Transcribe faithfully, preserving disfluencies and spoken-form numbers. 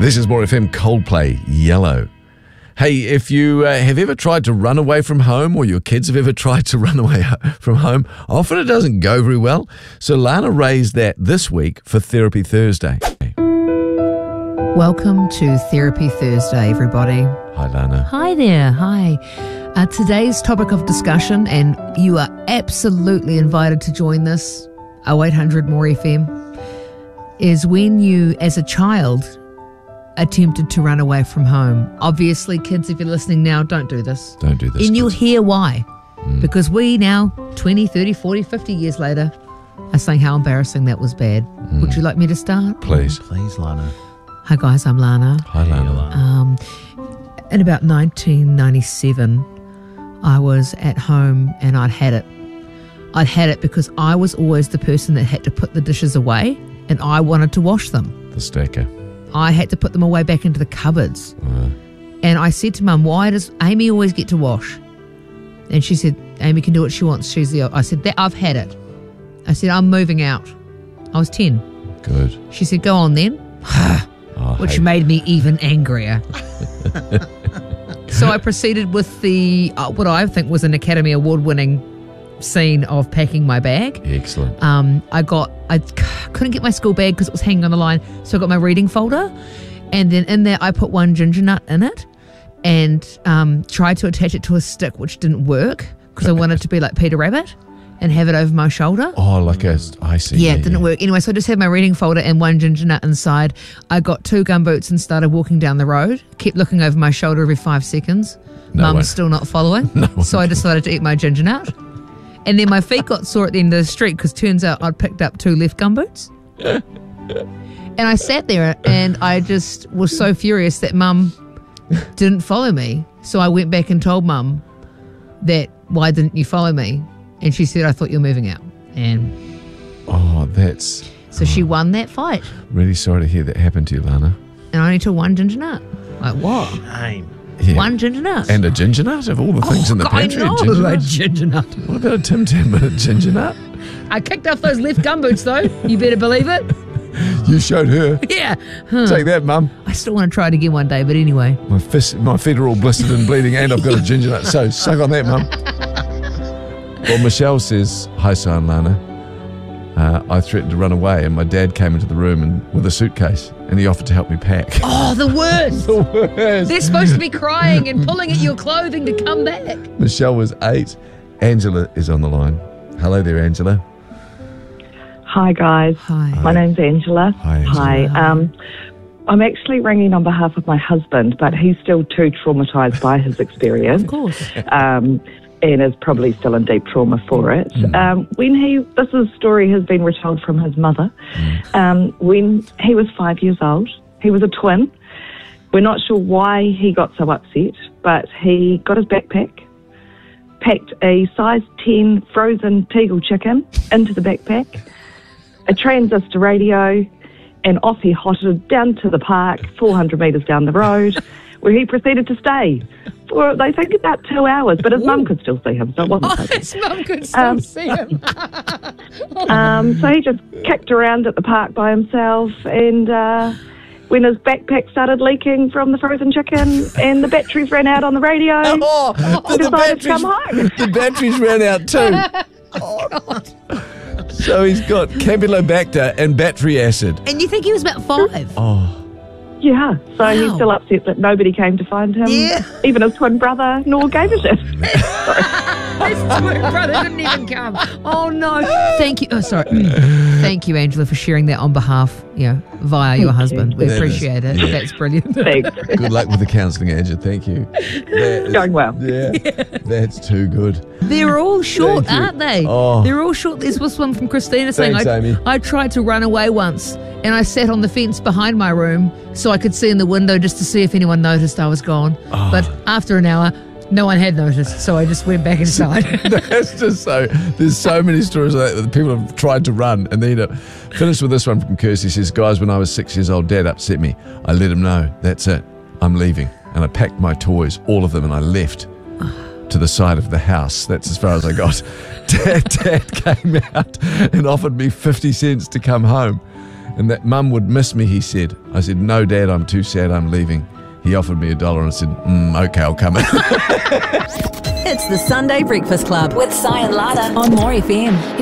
This is More F M, Coldplay, Yellow. Hey, if you uh, have ever tried to run away from home, or your kids have ever tried to run away from home, often it doesn't go very well. So Lana raised that this week for Therapy Thursday. Welcome to Therapy Thursday, everybody. Hi, Lana. Hi there. Hi. Uh, today's topic of discussion, and you are absolutely invited to join this, oh eight hundred more F M, is when you, as a child, attempted to run away from home. Obviously, kids, if you're listening now, don't do this. Don't do this. And you'll kids. hear why. Mm. Because we now, twenty, thirty, forty, fifty years later, are saying how embarrassing that was bad. Mm. Would you like me to start? Please. Please, Lana. Hi, guys. I'm Lana. Hi, Lana. Um, in about nineteen ninety-seven, I was at home and I'd had it. I'd had it because I was always the person that had to put the dishes away and I wanted to wash them. The stacker. I had to put them away back into the cupboards. Uh. And I said to Mum, why does Amy always get to wash? And she said, Amy can do what she wants. She's the. I said, that I've had it. I said, I'm moving out. I was ten. Good. She said, go on then. Oh, Which hey. made me even angrier. So I proceeded with the uh, what I think was an Academy Award-winning scene of packing my bag. Excellent. Um, I got I couldn't get my school bag because it was hanging on the line, so I got my reading folder, and then in there I put one ginger nut in it, and um, tried to attach it to a stick, which didn't work because I wanted to be like Peter Rabbit and have it over my shoulder. Oh, like a, I see. Yeah, it didn't work. Anyway, so I just had my reading folder and one ginger nut inside. I got two gumboots and started walking down the road. Kept looking over my shoulder every five seconds. No Mum's one- still not following. No one so I decided to eat my ginger nut. And then my feet got sore at the end of the street because turns out I'd picked up two left gumboots. And I sat there and I just was so furious that Mum didn't follow me. So I went back and told Mum that, why didn't you follow me? And she said, I thought you were moving out. And Oh, that's... so she won that fight. Really sorry to hear that happened to you, Lana. And I only took one ginger nut. Like, what? Shame. Yeah. One ginger nut. And a ginger nut of all the things in the I pantry. know, a ginger a nut? ginger nut. What about a Tim Tam and a ginger nut? I kicked off those left gumboots, though. You better believe it. You showed her. Yeah. Huh. Take that, Mum. I still want to try it again one day, but anyway. My fist, my feet are all blistered and bleeding, and I've got a ginger nut. So suck on that, Mum. Well, Michelle says, hi, son, Lana. Uh, I threatened to run away, and my dad came into the room and with a suitcase, and he offered to help me pack. Oh, the worst. The worst. They're supposed to be crying and pulling at your clothing to come back. Michelle was eight. Angela is on the line. Hello there, Angela. Hi, guys. Hi. My name's Angela. Hi, Angela. Hi. Um, I'm actually ringing on behalf of my husband, but he's still too traumatised by his experience. Of course. Um, and is probably still in deep trauma for it. Mm. Um, when he, this is a story has been retold from his mother. Mm. Um, when he was five years old, he was a twin. We're not sure why he got so upset, but he got his backpack, packed a size ten frozen Tegel chicken into the backpack, a transistor radio, and off he hotted down to the park, four hundred metres down the road, where he proceeded to stay for, they think, about two hours. But his Ooh. mum could still see him, so it wasn't Oh, so bad. his mum could still Um, see him. Um, so he just kicked around at the park by himself, and uh, when his backpack started leaking from the frozen chicken and the batteries ran out on the radio, Oh, he the decided to come batteries, home. the batteries ran out too. God. So he's got Campylobacter and battery acid. And you think he was about five? Oh, Yeah, so Wow. he's still upset that nobody came to find him, Yeah. even his twin brother, nor gave a shit. His twin brother didn't even come. Oh, no. Thank you. Oh, sorry. Thank you, Angela, for sharing that on behalf, you know, via your Thank husband. you. We That appreciate is- it. yeah. That's brilliant. Thanks. good luck with the counselling, Angela. Thank you. That is- Going well. Yeah, that's too good. They're all short, Thank you. aren't they? Oh. They're all short. There's this one from Christina saying, Thanks, I, Amy. I tried to run away once and I sat on the fence behind my room so I could see in the window just to see if anyone noticed I was gone. Oh. But after an hour, no one had noticed, so I just went back inside. That's just so. There's so many stories like that that people have tried to run, and then uh, finish with this one from Kirsty. Says, "Guys, when I was six years old, Dad upset me. I let him know. That's it. I'm leaving, and I packed my toys, all of them, and I left to the side of the house. That's as far as I got. Dad, Dad came out and offered me fifty cents to come home." And that mum would miss me, he said. I said, no, Dad, I'm too sad, I'm leaving. He offered me a dollar and I said, mm, okay, I'll come in. It's the Sunday Breakfast Club with Si and Lada on More F M.